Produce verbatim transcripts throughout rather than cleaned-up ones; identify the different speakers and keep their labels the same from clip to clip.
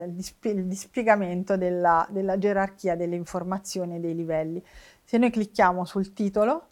Speaker 1: il disp il dispiegamento della della gerarchia delle informazioni e dei livelli. Se noi clicchiamo sul titolo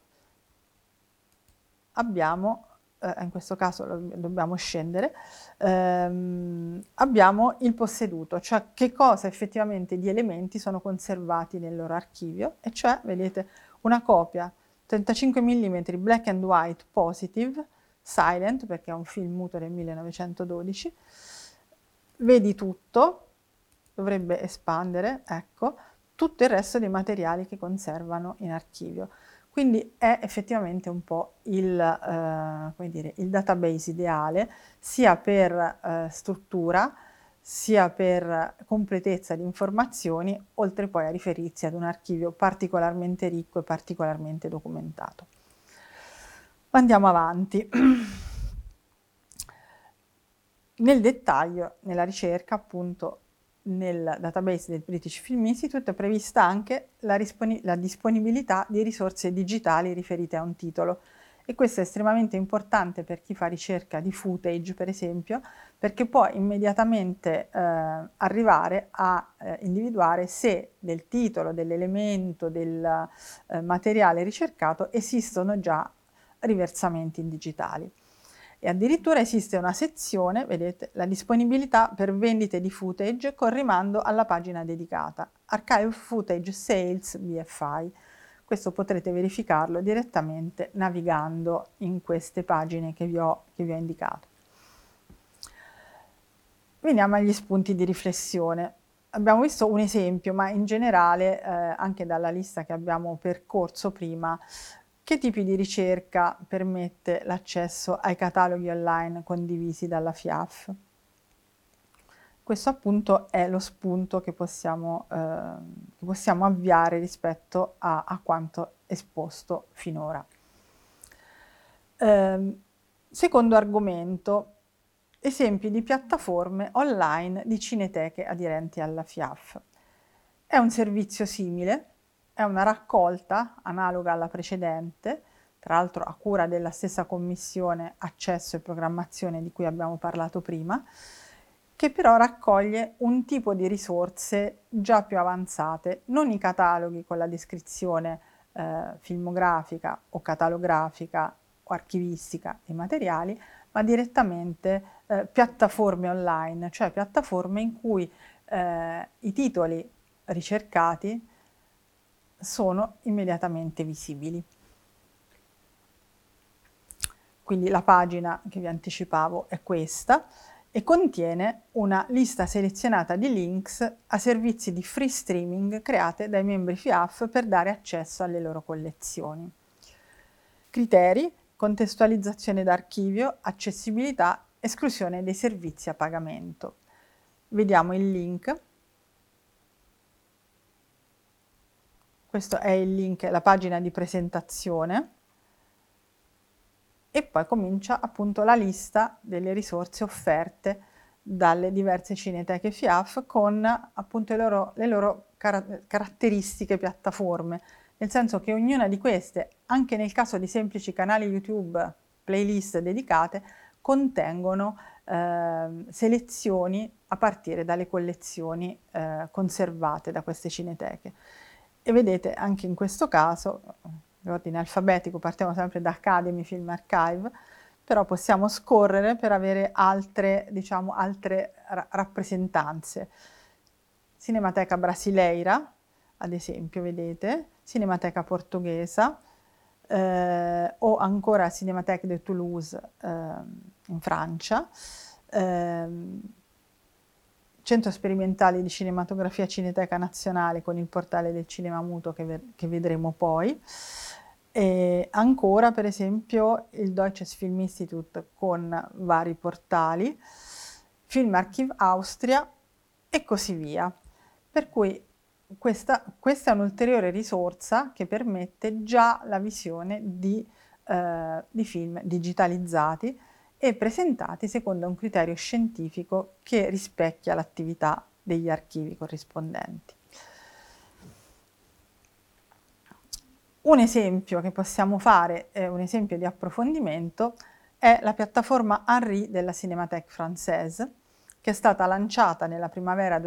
Speaker 1: abbiamo, ehm, in questo caso lo dobbiamo scendere, ehm, abbiamo il posseduto, cioè che cosa effettivamente di elementi sono conservati nel loro archivio, e cioè vedete una copia trentacinque millimetri black and white positive, silent, perché è un film muto del millenovecentododici. Vedi tutto, dovrebbe espandere, ecco, tutto il resto dei materiali che conservano in archivio. Quindi è effettivamente un po' il, ehm, come dire, il database ideale, sia per, ehm, struttura, sia per completezza di informazioni, oltre poi a riferirsi ad un archivio particolarmente ricco e particolarmente documentato. Andiamo avanti. Nel dettaglio, nella ricerca, appunto, nel database del British Film Institute è prevista anche la, la disponibilità di risorse digitali riferite a un titolo, e questo è estremamente importante per chi fa ricerca di footage, per esempio, perché può immediatamente eh, arrivare a eh, individuare se del titolo, dell'elemento, del eh, materiale ricercato esistono già riversamenti in digitali. E addirittura esiste una sezione, vedete, la disponibilità per vendite di footage con rimando alla pagina dedicata, Archive Footage Sales B F I. Questo potrete verificarlo direttamente navigando in queste pagine che vi ho, che vi ho indicato. Veniamo agli spunti di riflessione. Abbiamo visto un esempio, ma in generale, eh, anche dalla lista che abbiamo percorso prima, che tipi di ricerca permette l'accesso ai cataloghi online condivisi dalla F I A F? Questo appunto è lo spunto che possiamo, eh, che possiamo avviare rispetto a, a quanto esposto finora. Eh, secondo argomento, esempi di piattaforme online di cineteche aderenti alla F I A F. È un servizio simile, è una raccolta analoga alla precedente, tra l'altro a cura della stessa commissione accesso e programmazione di cui abbiamo parlato prima, che però raccoglie un tipo di risorse già più avanzate, non i cataloghi con la descrizione eh, filmografica o catalografica o archivistica dei materiali, ma direttamente eh, piattaforme online, cioè piattaforme in cui eh, i titoli ricercati sono immediatamente visibili. Quindi la pagina che vi anticipavo è questa e contiene una lista selezionata di links a servizi di free streaming create dai membri F I A F per dare accesso alle loro collezioni. Criteri: contestualizzazione d'archivio, accessibilità, esclusione dei servizi a pagamento. Vediamo il link. Questo è il link, la pagina di presentazione, e poi comincia appunto la lista delle risorse offerte dalle diverse cineteche F I A F con appunto le loro, le loro car- caratteristiche piattaforme, nel senso che ognuna di queste, anche nel caso di semplici canali YouTube, playlist dedicate, contengono eh, selezioni a partire dalle collezioni eh, conservate da queste cineteche. E vedete anche in questo caso, in ordine alfabetico, partiamo sempre da Academy Film Archive, però possiamo scorrere per avere altre, diciamo, altre ra- rappresentanze. Cinemateca Brasileira, ad esempio, vedete, Cinemateca Portoghesa, eh, o ancora Cinémathèque de Toulouse eh, in Francia, eh, Centro Sperimentale di Cinematografia Cineteca Nazionale con il portale del cinema muto che, ve- che vedremo poi, e ancora per esempio il Deutsches Filminstitut con vari portali, Filmarchiv Austria e così via. Per cui questa, questa è un'ulteriore risorsa che permette già la visione di, eh, di film digitalizzati e presentati secondo un criterio scientifico che rispecchia l'attività degli archivi corrispondenti. Un esempio che possiamo fare, eh, un esempio di approfondimento, è la piattaforma Henri della Cinémathèque Française, che è stata lanciata nella primavera